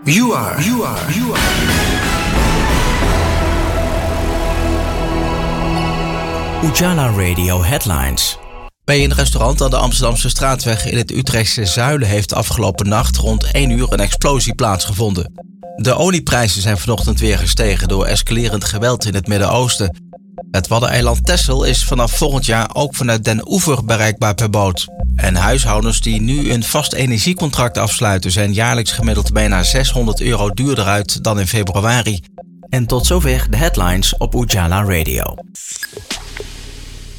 You are. Ujala Radio Headlines. Bij een restaurant aan de Amsterdamse Straatweg in het Utrechtse Zuilen heeft afgelopen nacht rond 1 uur een explosie plaatsgevonden. De olieprijzen zijn vanochtend weer gestegen door escalerend geweld in het Midden-Oosten. Het Waddeneiland Texel is vanaf volgend jaar ook vanuit Den Oever bereikbaar per boot. En huishoudens die nu een vast energiecontract afsluiten zijn jaarlijks gemiddeld bijna €600 duurder uit dan in februari. En tot zover de headlines op Ujala Radio.